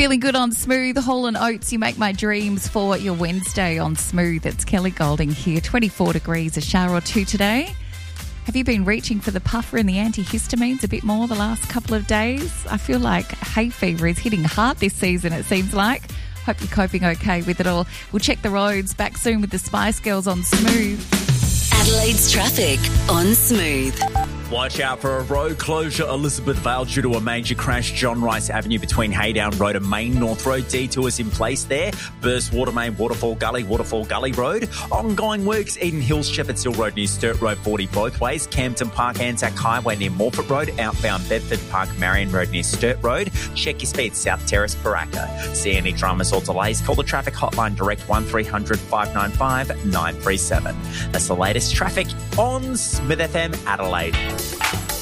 Feeling good on Smooth. Hall & Oates, you make my dreams for your Wednesday on Smooth. It's Kelly Golding here. 24 degrees, a shower or two today. Have you been reaching for the puffer and the antihistamines a bit more the last couple of days? I feel like hay fever is hitting hard this season, it seems like. Hope you're coping okay with it all. We'll check the roads. Back soon with the Spice Girls on Smooth. Adelaide's traffic on Smooth. Watch out for a road closure, Elizabeth Vale, due to a major crash. John Rice Avenue between Haydown Road and Main North Road. Detours in place there. Burst Water Main, Waterfall Gully Road. Ongoing works, Eden Hills, Shepherds Hill Road near Sturt Road 40 both ways. Campton Park, Anzac Highway near Morford Road. Outbound Bedford Park, Marion Road near Sturt Road. Check your speed, South Terrace, Baraka. See any dramas or delays? Call the traffic hotline direct 1300 595 937. That's the latest traffic on Smith FM Adelaide.